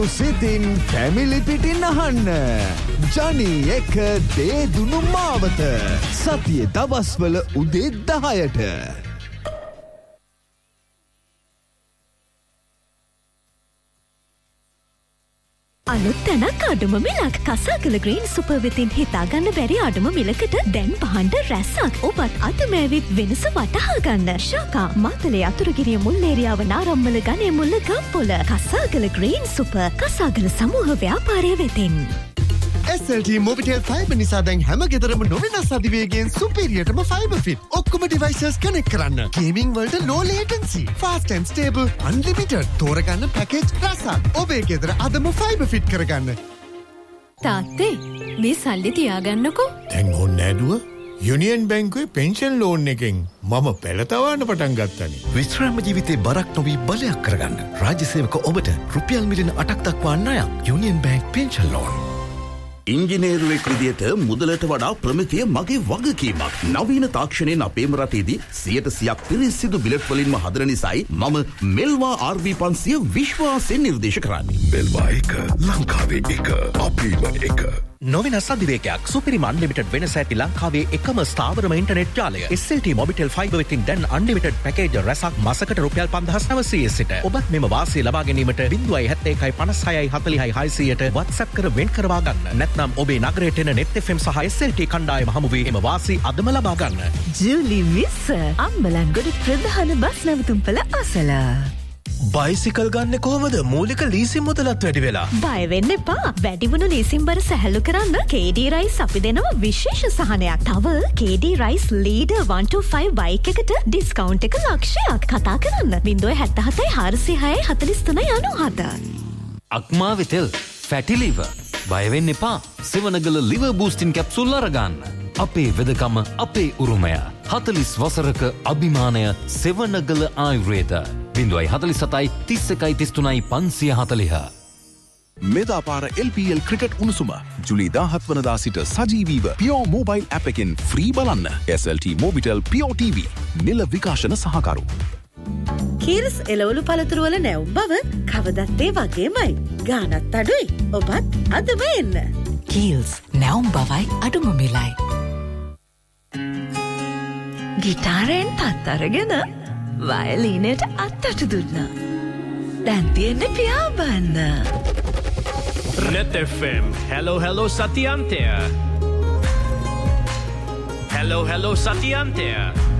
සිතින් ෆැමිලි පිටින් අහන්න. ජනී එක දේදුණු මාවත. සතියේ දවස්වල උදේ 10ට. අලුත් තැනක් අඩුම මිලක් කසාකල ග්‍රීන් සුපර් වෙතින් හිතාගන්න බැරි අඩුම මිලකට දැන් පහන්ඩ රැස්සක්. ඔබත් අතමෑවිත් වෙනස වටහා ගන්න. ශාකා මාතලේ අතුරුගිරිය මුල්ලේරියාව නාරම්මල ගණේ මුල්ල ගම්පොල කසාකල ග්‍රීන් සුපර් කසාකල සමූහ ව්‍යාපාරය වෙතින්. SLT Mobitel Fiber නිසා දැන් හැම ගෙදරම නොවෙනස් අධිවේගයෙන් සුපිරියටම ෆයිබර් ෆිට. ඔක්කොම ඩිවයිසස් කනෙක්ට් කරන්න. ගේමින් වලට low latency, fast and stable, unlimited. තෝරගන්න පැකේජ් රසක්. ඔබේ ගෙදර අදම ෆයිබර් ෆිට කරගන්න. තාත්තේ මේ සල්ලි තියාගන්නකෝ. දැන් ඕනේ නෑදුව? යුනියන් බැංකුවේ පෙන්ෂන් ලෝන් එකෙන් මම පෙළතවන්න පටන් ගත්තනේ. විශ්‍රාම ජීවිතේ බරක් නොවී බලයක් කරගන්න. රාජ්‍ය සේවක ඔබට රුපියල් මිලියන 8ක් දක්වා ණයක්. Union bank pension loan. ඉංජිනේරුවෙක් විදියට මුදලට වඩා ප්‍රමිතිය මගේ වගකීමක්. නවීන තාක්ෂණයෙන් අපේම රටේදී 100% පිරිසිදු බිලට් වලින්ම හදන නිසායි මම මෙල්වා RV 500 විශ්වාසයෙන් නිර්දේශ කරන්නේ. මෙල්වා එක ලංකාවේ එක අපේම එක. නොවෙනස් අධිවේගයක් සුපිරිම අන්ලිමිටඩ් වෙනස ඇති ලංකාවේ එකම ස්ථාවරම ඉන්ටර්නෙට් ජාලය. SLT Mobitel Fiber වෙතින් දැන් අන්ලිමිටඩ් පැකේජ් රැසක් මාසකට රුපියල් 5900 සිට. ඔබත් මෙම වාසිය ලබා ගැනීමට 071 56 40 600ට WhatsApp කර වෙන් කරවා ගන්න. නැත්නම් ඔබේ නගරයට එන Net FM සහ SLT කණ්ඩායම හමු වී එම වාසි අදම ලබා ගන්න. ජූලි මිස් අම්බලන්ගොඩ ප්‍රධාන බස් නැවතුම්පල අසල. බයිසිකල් ගන්න කොහොමද? මූලික ලීසින් මුදලත් වැඩි වෙලා. බය වෙන්න එපා. වැඩිවුණු ලීසින් බර සැහැල්ලු කරන්න KD රයිස් අපි දෙනවා විශේෂ සහනයක්. තව KD රයිස් ලීඩර් 125 බයික් එකට ඩිස්කවුන්ට් එක ලක්ෂයක්. කතා කරන්න 077 406 43 97. අක්මා වෙතෙල් ෆැටි ලිවර් බය වෙන්න එපා. සෙවනගල ලිවර් බූස්ටින් කැප්සූල් අරගන්න. අපේ වෙදකම අපේ උරුමය. 40 වසරක අභිමානය සෙවනගල ආයුර්වේද. 047 31 33 540. මෙදාපාර LPL ක්‍රිකට් උණුසුම ජුලි 17 වනදා සිට සජීවීව පියෝ මොබයිල් ඇප් එකෙන් ෆ්‍රී බලන්න. SLT Mobitel පියෝ TV නිල විකාශන සහකරු. කීරස් එළවලු පළතුරු වල නැවුම් බව කවදත් ඒ වගේමයි. ගානත් අඩුයි. ඔබත් අදම එන්න. කීල්ස් නැවුම් බවයි අඩුම මිලයි. ගිටාරෙන් පත් අරගෙන වයලීනයට අත්තට දුන්නා. දැන් තියෙන්නේ පියාඹන්න. Net FM. Hello Satyantya. Hello Satyantya.